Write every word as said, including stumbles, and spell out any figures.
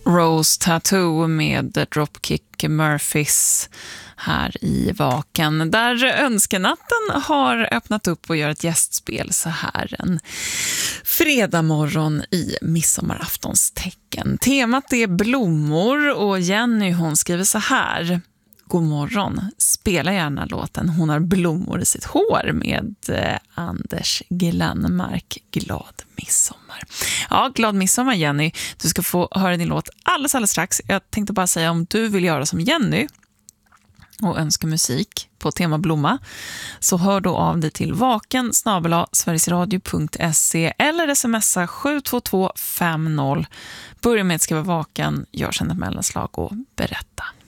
Rose Tattoo med Dropkick Murphys här i Vaken, där Önskenatten har öppnat upp och gör ett gästspel så här en fredag morgon i midsommaraftons tecken. Temat är blommor och Jenny, hon skriver så här: God morgon, spela gärna låten Hon har blommor i sitt hår med eh, Anders Glenmark. Glad midsommar. Ja, glad midsommar Jenny. Du ska få höra din låt alldeles, alldeles strax. Jag tänkte bara säga, om du vill göra som Jenny och önska musik på tema blomma, så hör då av dig till vaken snabel-a sverigesradio punkt se eller smsa sju två två fem noll. Börja med att skriva vaken, gör sen ett mellanslag och berätta.